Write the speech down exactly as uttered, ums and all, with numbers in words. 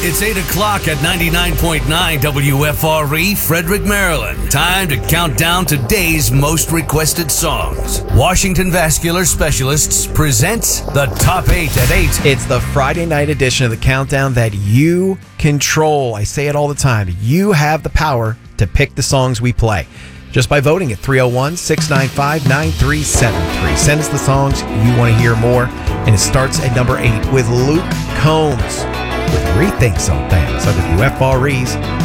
It's eight o'clock at ninety-nine point nine W F R E, Frederick, Maryland. Time to count down today's most requested songs. Washington Vascular Specialists presents the Top eight at eight. It's the Friday night edition of the countdown that you control. I say it all the time. You have the power to pick the songs we play just by voting at three oh one, six nine five, nine three seven three. Send us the songs you want to hear more, and it starts at number eight with Luke Combs with Rethink Some Things on W F R E's